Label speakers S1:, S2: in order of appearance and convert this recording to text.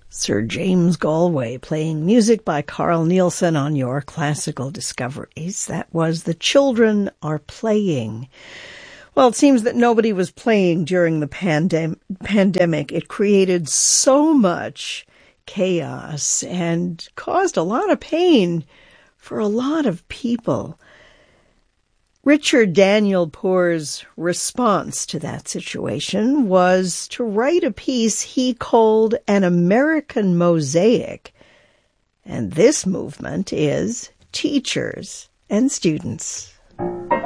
S1: Sir James Galway playing music by Carl Nielsen on your Classical Discoveries. That was The Children Are Playing. Well, it seems that nobody was playing during the pandemic. It created so much chaos and caused a lot of pain for a lot of people. Richard Daniel Poor's response to that situation was to write a piece he called An American Mosaic. And this movement is teachers and students.